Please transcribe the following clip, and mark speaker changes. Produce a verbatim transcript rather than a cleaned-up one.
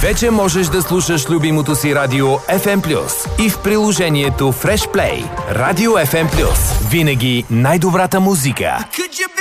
Speaker 1: Вече можеш да слушаш любимото си радио Еф Ем Плюс и в приложението Fresh Play. Радио Еф Ем Плюс. Винаги най-добрата музика.